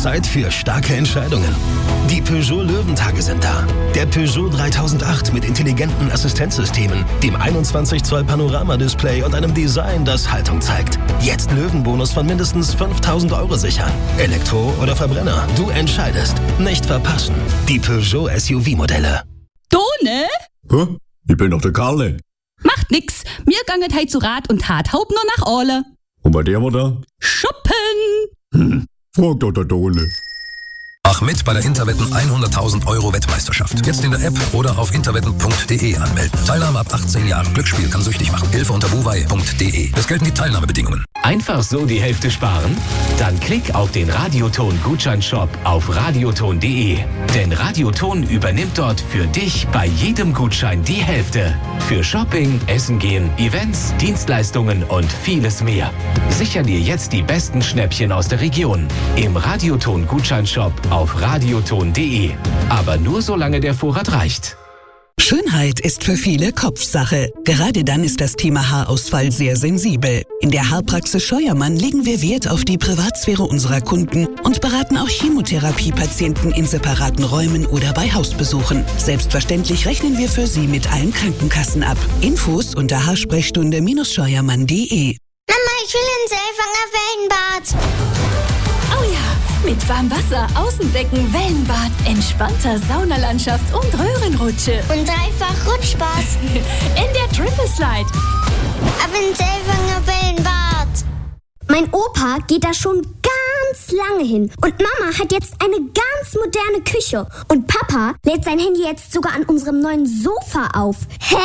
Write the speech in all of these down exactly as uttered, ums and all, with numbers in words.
Zeit für starke Entscheidungen. Die Peugeot Löwentage sind da. Der Peugeot dreitausendacht mit intelligenten Assistenzsystemen, dem einundzwanzig Zoll Panoramadisplay und einem Design, das Haltung zeigt. Jetzt Löwenbonus von mindestens fünftausend Euro sichern. Elektro oder Verbrenner, du entscheidest. Nicht verpassen. Die Peugeot S U V-Modelle. Done? Hä? Ich bin doch der Karle. Macht nix. Mir ganget heit zu Rat und Tat. Haupt nur nach Orle. Und bei der war da? Shoppen! Hm. Frag doch der Dole. Mach mit bei der Interwetten hunderttausend Euro Wettmeisterschaft. Jetzt in der App oder auf interwetten punkt de anmelden. Teilnahme ab achtzehn Jahren. Glücksspiel kann süchtig machen. Hilfe unter buwei punkt de. Es gelten die Teilnahmebedingungen. Einfach so die Hälfte sparen? Dann klick auf den Radioton-Gutscheinshop auf radioton punkt de. Denn Radioton übernimmt dort für dich bei jedem Gutschein die Hälfte. Für Shopping, Essen gehen, Events, Dienstleistungen und vieles mehr. Sicher dir jetzt die besten Schnäppchen aus der Region. Im Radioton-Gutscheinshop auf radioton punkt de. Aber nur solange der Vorrat reicht. Schönheit ist für viele Kopfsache. Gerade dann ist das Thema Haarausfall sehr sensibel. In der Haarpraxis Scheuermann legen wir Wert auf die Privatsphäre unserer Kunden und beraten auch Chemotherapiepatienten in separaten Räumen oder bei Hausbesuchen. Selbstverständlich rechnen wir für Sie mit allen Krankenkassen ab. Infos unter haarsprechstunde Scheuermann punkt de. Mama, ich will ins Elfanger Wellenbad. Oh ja, mit warmem Wasser, Außenbecken, Wellenbad, entspannter Saunalandschaft und Röhrenrutsche. Und dreifach Rutschspaß. In der Triple Slide. Ab ins Elfanger Wellenbad. Mein Opa geht da schon ganz lange hin. Und Mama hat jetzt eine ganz moderne Küche. Und Papa lädt sein Handy jetzt sogar an unserem neuen Sofa auf.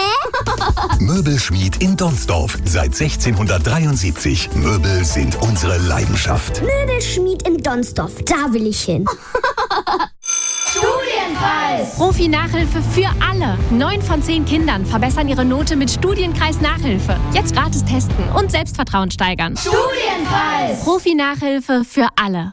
Hä? Möbelschmied in Donsdorf. Seit sechzehnhundertdreiundsiebzig. Möbel sind unsere Leidenschaft. Möbelschmied in Donsdorf. Da will ich hin. Studienkreis! Profi-Nachhilfe für alle. Neun von zehn Kindern verbessern ihre Note mit Studienkreis-Nachhilfe. Jetzt gratis testen und Selbstvertrauen steigern. Studienkreis! Profi-Nachhilfe für alle.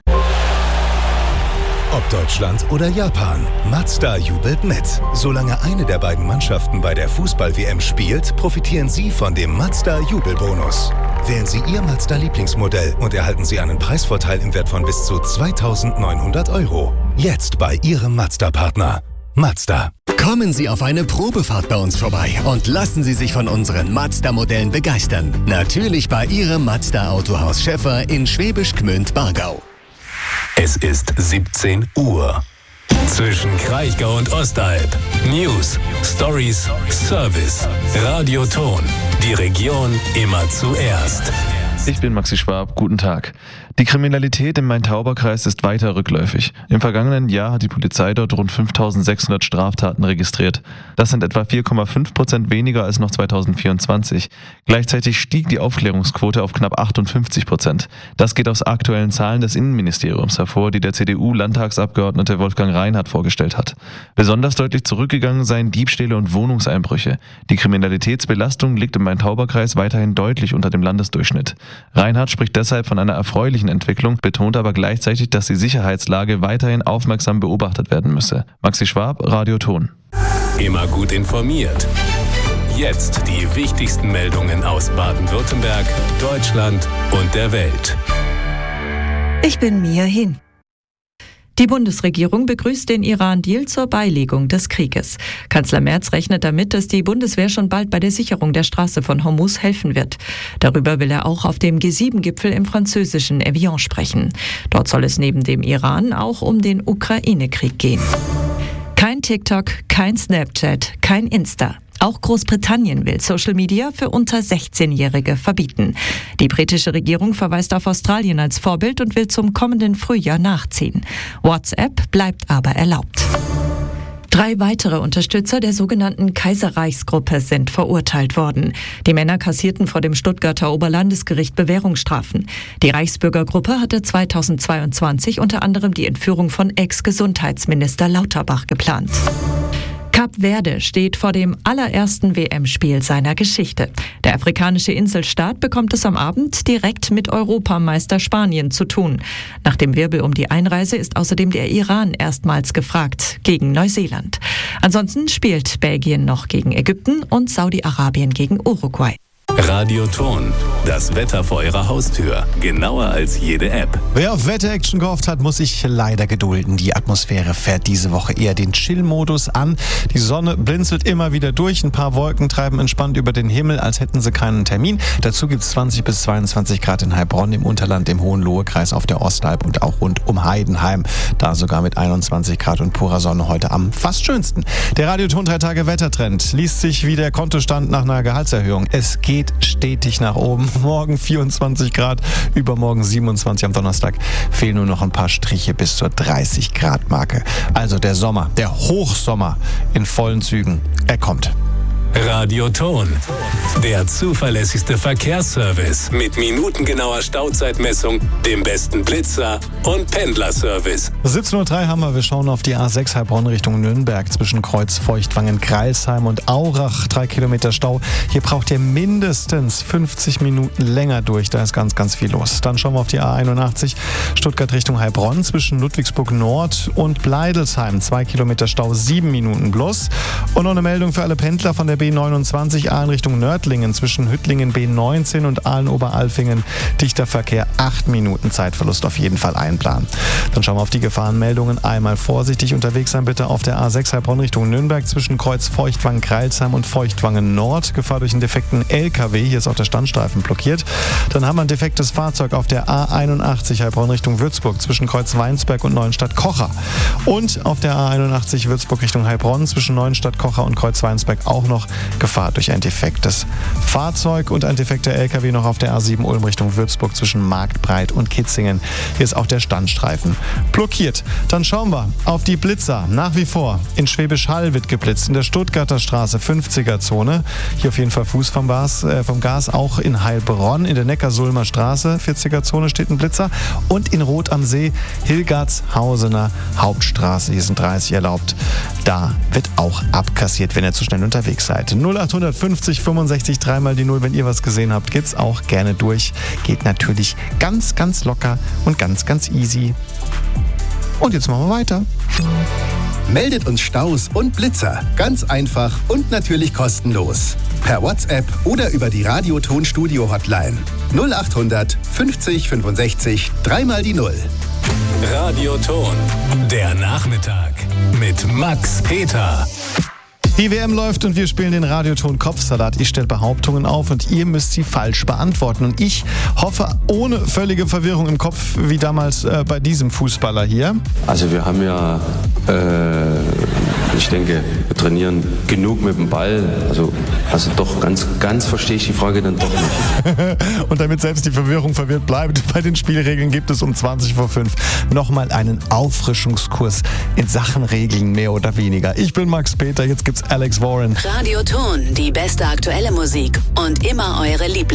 Ob Deutschland oder Japan, Mazda jubelt mit. Solange eine der beiden Mannschaften bei der Fußball-W M spielt, profitieren Sie von dem Mazda-Jubelbonus. Wählen Sie Ihr Mazda-Lieblingsmodell und erhalten Sie einen Preisvorteil im Wert von bis zu zweitausendneunhundert Euro. Jetzt bei Ihrem Mazda-Partner. Mazda. Kommen Sie auf eine Probefahrt bei uns vorbei und lassen Sie sich von unseren Mazda-Modellen begeistern. Natürlich bei Ihrem Mazda-Autohaus Schäffer in Schwäbisch Gmünd-Bargau. Es ist siebzehn Uhr. Zwischen Kraichgau und Ostalb. News, Stories, Service. Radioton. Die Region immer zuerst. Ich bin Maxi Schwab, guten Tag. Die Kriminalität im Main-Tauber-Kreis ist weiter rückläufig. Im vergangenen Jahr hat die Polizei dort rund fünftausendsechshundert Straftaten registriert. Das sind etwa vier Komma fünf Prozent weniger als noch zweitausendvierundzwanzig. Gleichzeitig stieg die Aufklärungsquote auf knapp achtundfünfzig Prozent. Das geht aus aktuellen Zahlen des Innenministeriums hervor, die der C D U-Landtagsabgeordnete Wolfgang Reinhardt vorgestellt hat. Besonders deutlich zurückgegangen seien Diebstähle und Wohnungseinbrüche. Die Kriminalitätsbelastung liegt im Main-Tauber-Kreis weiterhin deutlich unter dem Landesdurchschnitt. Reinhardt spricht deshalb von einer erfreulichen Entwicklung, betont aber gleichzeitig, dass die Sicherheitslage weiterhin aufmerksam beobachtet werden müsse. Maxi Schwab, Radioton. Immer gut informiert. Jetzt die wichtigsten Meldungen aus Baden-Württemberg, Deutschland und der Welt. Ich bin Mia Hin. Die Bundesregierung begrüßt den Iran-Deal zur Beilegung des Krieges. Kanzler Merz rechnet damit, dass die Bundeswehr schon bald bei der Sicherung der Straße von Hormuz helfen wird. Darüber will er auch auf dem G sieben Gipfel im französischen Evian sprechen. Dort soll es neben dem Iran auch um den Ukraine-Krieg gehen. Kein TikTok, kein Snapchat, kein Insta. Auch Großbritannien will Social Media für unter sechzehnjährige verbieten. Die britische Regierung verweist auf Australien als Vorbild und will zum kommenden Frühjahr nachziehen. WhatsApp bleibt aber erlaubt. Drei weitere Unterstützer der sogenannten Kaiserreichsgruppe sind verurteilt worden. Die Männer kassierten vor dem Stuttgarter Oberlandesgericht Bewährungsstrafen. Die Reichsbürgergruppe hatte zweitausendzweiundzwanzig unter anderem die Entführung von Ex-Gesundheitsminister Lauterbach geplant. Kap Verde steht vor dem allerersten W M-Spiel seiner Geschichte. Der afrikanische Inselstaat bekommt es am Abend direkt mit Europameister Spanien zu tun. Nach dem Wirbel um die Einreise ist außerdem der Iran erstmals gefragt, gegen Neuseeland. Ansonsten spielt Belgien noch gegen Ägypten und Saudi-Arabien gegen Uruguay. Radioton, das Wetter vor Ihrer Haustür. Genauer als jede App. Wer auf Wetter-Action gehofft hat, muss sich leider gedulden. Die Atmosphäre fährt diese Woche eher den Chill-Modus an. Die Sonne blinzelt immer wieder durch. Ein paar Wolken treiben entspannt über den Himmel, als hätten sie keinen Termin. Dazu gibt es zwanzig bis zweiundzwanzig Grad in Heilbronn, im Unterland, im Hohenlohe-Kreis, auf der Ostalb und auch rund um Heidenheim. Da sogar mit einundzwanzig Grad und purer Sonne heute am fast schönsten. Der Radioton drei Tage Wettertrend liest sich wie der Kontostand nach einer Gehaltserhöhung. Es geht stetig nach oben. Morgen vierundzwanzig Grad, übermorgen siebenundzwanzig, am Donnerstag fehlen nur noch ein paar Striche bis zur dreißig Grad Marke. Also der Sommer, der Hochsommer in vollen Zügen. Er kommt. Radioton, der zuverlässigste Verkehrsservice mit minutengenauer Stauzeitmessung, dem besten Blitzer und Pendlerservice. siebzehn Uhr drei haben wir, wir schauen auf die A sechs Heilbronn Richtung Nürnberg zwischen Kreuz Feuchtwangen, Greilsheim und Aurach. Drei Kilometer Stau. Hier braucht ihr mindestens fünfzig Minuten länger durch, da ist ganz, ganz viel los. Dann schauen wir auf die A einundachtzig Stuttgart Richtung Heilbronn zwischen Ludwigsburg Nord und Bleidelsheim. Zwei Kilometer Stau, sieben Minuten plus. Und noch eine Meldung für alle Pendler von der B neunundzwanzig Aalen Richtung Nördlingen zwischen Hüttlingen B neunzehn und Aalen-Oberalfingen. Dichter Verkehr, acht Minuten Zeitverlust auf jeden Fall einplanen. Dann schauen wir auf die Gefahrenmeldungen. Einmal vorsichtig unterwegs sein bitte auf der A sechs Heilbronn Richtung Nürnberg zwischen Kreuz Feuchtwangen, Greilsheim und Feuchtwangen Nord. Gefahr durch einen defekten L K W. Hier ist auch der Standstreifen blockiert. Dann haben wir ein defektes Fahrzeug auf der A einundachtzig Heilbronn Richtung Würzburg zwischen Kreuz Weinsberg und Neuenstadt-Kocher. Und auf der A einundachtzig Würzburg Richtung Heilbronn zwischen Neuenstadt-Kocher und Kreuz Weinsberg auch noch Gefahr durch ein defektes Fahrzeug und ein defekter L K W noch auf der A sieben Ulm Richtung Würzburg zwischen Marktbreit und Kitzingen. Hier ist auch der Standstreifen blockiert. Dann schauen wir auf die Blitzer. Nach wie vor in Schwäbisch Hall wird geblitzt, in der Stuttgarter Straße fünfziger Zone. Hier auf jeden Fall Fuß vom Gas, äh, vom Gas, auch in Heilbronn. In der Neckarsulmer Straße vierziger Zone steht ein Blitzer. Und in Rot am See Hilgertshausener Hauptstraße. Hier sind dreißig erlaubt. Da wird auch abkassiert, wenn ihr zu schnell unterwegs seid. null acht fünfzig fünfundsechzig dreimal die null, wenn ihr was gesehen habt, geht's auch gerne durch. Geht natürlich ganz, ganz locker und ganz, ganz easy. Und jetzt machen wir weiter. Meldet uns Staus und Blitzer. Ganz einfach und natürlich kostenlos. Per WhatsApp oder über die Radioton-Studio-Hotline. null acht fünfzig fünfundsechzig dreimal die null. Radioton, der Nachmittag mit Max Peter. Die W M läuft und wir spielen den Radioton Kopfsalat. Ich stelle Behauptungen auf und ihr müsst sie falsch beantworten. Und ich hoffe ohne völlige Verwirrung im Kopf, wie damals äh, bei diesem Fußballer hier. Also wir haben ja, äh, ich denke, wir trainieren genug mit dem Ball. Also, also doch, ganz, ganz verstehe ich die Frage dann doch nicht. Und damit selbst die Verwirrung verwirrt bleibt, bei den Spielregeln gibt es um zwanzig vor fünf nochmal einen Auffrischungskurs in Sachen Regeln, mehr oder weniger. Ich bin Max Peter, jetzt gibt's Alex Warren. Radioton, die beste aktuelle Musik und immer eure Lieblings